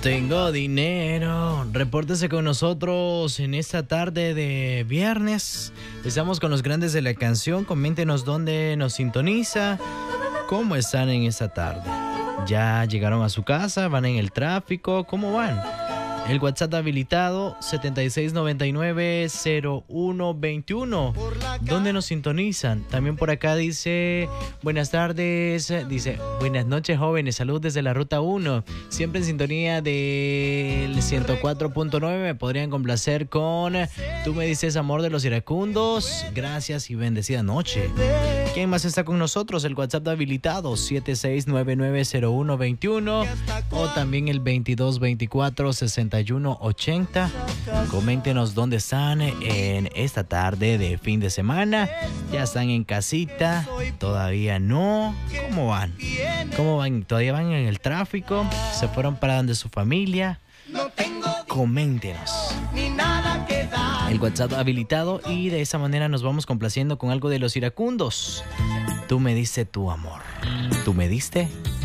Tengo dinero. Repórtese con nosotros en esta tarde de viernes. Estamos con los grandes de la canción. Coméntenos dónde nos sintoniza. ¿Cómo están en esta tarde? ¿Ya llegaron a su casa? ¿Van en el tráfico? ¿Cómo van? El WhatsApp habilitado 7699-0121. ¿Dónde nos sintonizan? También por acá dice, buenas tardes. Dice, buenas noches jóvenes, salud desde la Ruta 1. Siempre en sintonía del 104.9. Me podrían complacer con Tú me dices amor de los iracundos. Gracias y bendecida noche. ¿Quién más está con nosotros? El WhatsApp habilitado 7699-0121 o también el 2224-6180. Coméntenos dónde están en esta tarde de fin de semana. ¿Ya están en casita? ¿Todavía no? ¿Cómo van? ¿Cómo van? ¿Todavía van en el tráfico? ¿Se fueron para donde su familia? Coméntenos. El WhatsApp habilitado y de esa manera nos vamos complaciendo con algo de los iracundos. Tú me diste tu amor. Tú me diste